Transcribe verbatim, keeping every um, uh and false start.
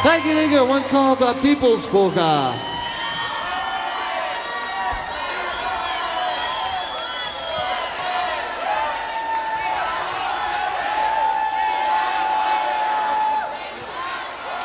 Thank you, thank you. One called uh, People's Polka.